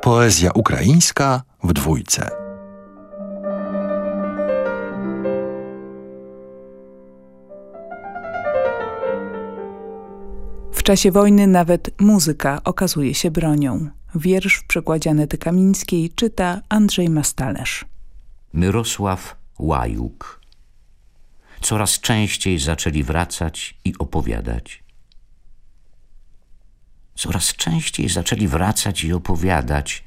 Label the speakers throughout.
Speaker 1: Poezja ukraińska w dwójce.
Speaker 2: W czasie wojny nawet muzyka okazuje się bronią. Wiersz w przekładzie Anety Kamińskiej czyta Andrzej Mastalerz.
Speaker 3: Myrosław Łajuk. Coraz częściej zaczęli wracać i opowiadać. Coraz częściej zaczęli wracać i opowiadać.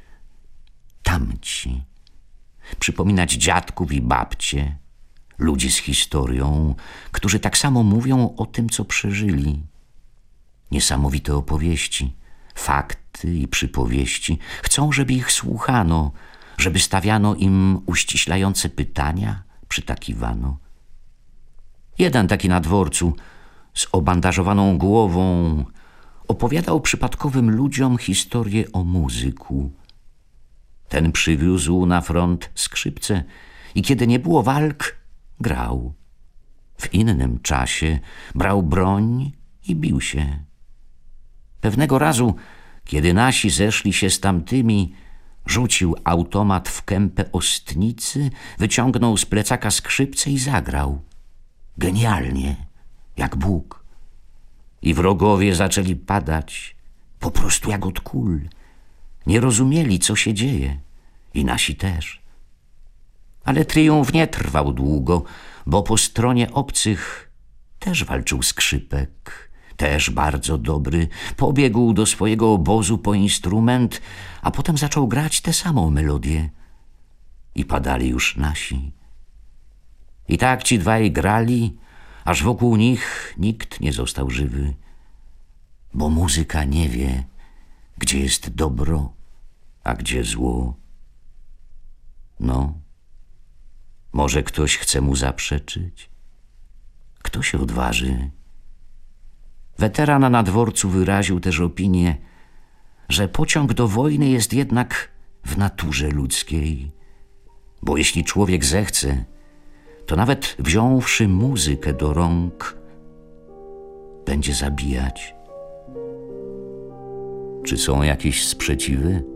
Speaker 3: Tamci. Przypominać dziadków i babcie, ludzi z historią, którzy tak samo mówią o tym, co przeżyli. Niesamowite opowieści, fakty i przypowieści. Chcą, żeby ich słuchano, żeby stawiano im uściślające pytania, przytakiwano. Jeden taki na dworcu, z obandażowaną głową, opowiadał przypadkowym ludziom historię o muzyku. Ten przywiózł na front skrzypce i kiedy nie było walk, grał. W innym czasie brał broń i bił się. Pewnego razu, kiedy nasi zeszli się z tamtymi, rzucił automat w kępę ostnicy, wyciągnął z plecaka skrzypce i zagrał. Genialnie, jak Bóg. I wrogowie zaczęli padać, po prostu jak od kul. Nie rozumieli, co się dzieje. I nasi też. Ale triumf nie trwał długo, bo po stronie obcych też walczył skrzypek, też bardzo dobry. Pobiegł do swojego obozu po instrument, a potem zaczął grać tę samą melodię. I padali już nasi. I tak ci dwaj grali, aż wokół nich nikt nie został żywy. Bo muzyka nie wie, gdzie jest dobro, a gdzie zło. No, może ktoś chce mu zaprzeczyć? Kto się odważy? Weteran na dworcu wyraził też opinię, że pociąg do wojny jest jednak w naturze ludzkiej. Bo jeśli człowiek zechce, to nawet wziąwszy muzykę do rąk, będzie zabijać. Czy są jakieś sprzeciwy?